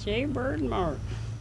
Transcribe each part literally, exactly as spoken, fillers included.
Jaybird March.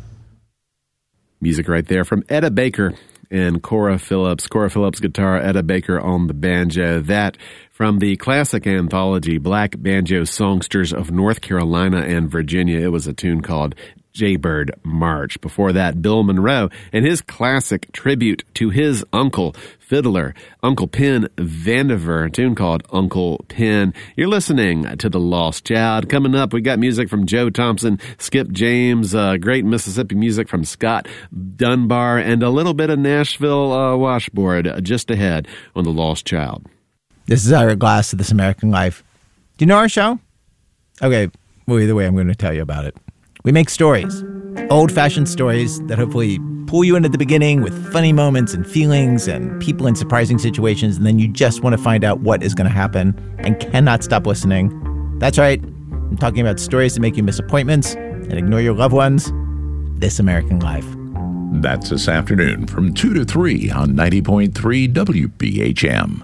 Music right there from Etta Baker and Cora Phillips. Cora Phillips guitar, Etta Baker on the banjo. That from the classic anthology Black Banjo Songsters of North Carolina and Virginia. It was a tune called Jaybird March. Before that, Bill Monroe and his classic tribute to his uncle, fiddler, Uncle Pen Vandiver, a tune called Uncle Pen. You're listening to The Lost Child. Coming up, we got music from Joe Thompson, Skip James, uh, great Mississippi music from Scott Dunbar, and a little bit of Nashville uh, washboard just ahead on The Lost Child. This is Ira Glass of This American Life. Do you know our show? Okay, well, either way, I'm going to tell you about it. We make stories, old-fashioned stories that hopefully pull you into the beginning with funny moments and feelings and people in surprising situations, and then you just want to find out what is going to happen and cannot stop listening. That's right. I'm talking about stories that make you miss appointments and ignore your loved ones. This American Life. That's this afternoon from two to three on ninety point three W B H M.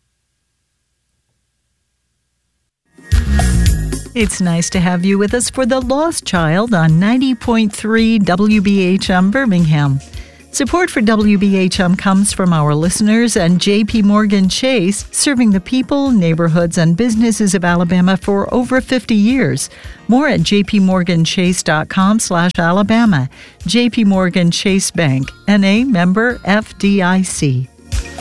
It's nice to have you with us for The Lost Child on ninety point three W B H M Birmingham. Support for W B H M comes from our listeners and J P Morgan Chase, serving the people, neighborhoods, and businesses of Alabama for over fifty years. More at jpmorganchase.com slash Alabama. J P Morgan Chase Bank, N A member F D I C.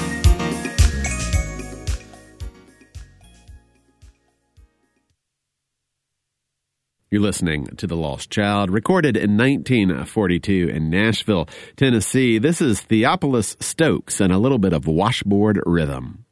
You're listening to The Lost Child, recorded in nineteen forty-two in Nashville, Tennessee. This is Theophilus Stokes and a little bit of washboard rhythm.